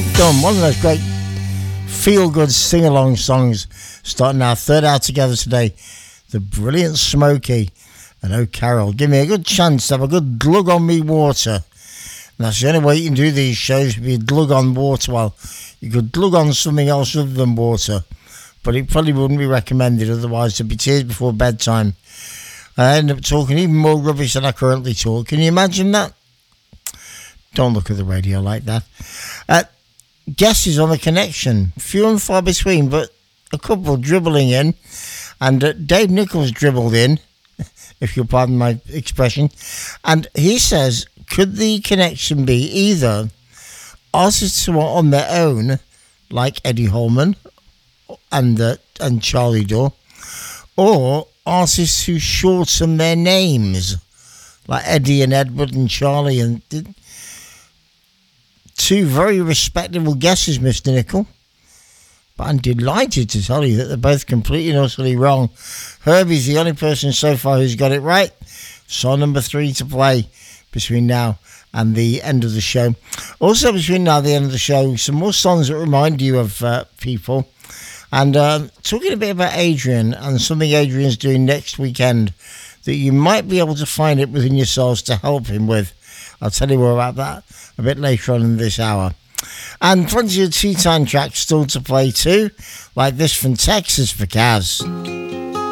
Done. One of those great feel-good sing-along songs starting our third hour together today. The brilliant Smokey and Oh Carol. Give me a good chance to have a good glug on me water. And that's the only way you can do these shows, if you glug on water. Well, you could glug on something else other than water, but it probably wouldn't be recommended, otherwise there'd be tears before bedtime. I end up talking even more rubbish than I currently talk. Can you imagine that? Don't look at the radio like that. Guesses on the connection. Few and far between, but a couple dribbling in. And Dave Nichols dribbled in, if you'll pardon my expression. And he says, could the connection be either artists who are on their own, like Eddie Holman and Charlie Dore, or artists who shorten their names, like Eddie and Edward and Charlie, and two very respectable guesses, Mr. Nicol. But I'm delighted to tell you that they're both completely and utterly wrong. Herbie's the only person so far who's got it right. Song number 3 to play between now and the end of the show. Also between now and the end of the show, some more songs that remind you of people. And talking a bit about Adrian and something Adrian's doing next weekend that you might be able to find it within yourselves to help him with. I'll tell you more about that a bit later on in this hour. And plenty of tea time tracks still to play too, like this from Texas for Kaz.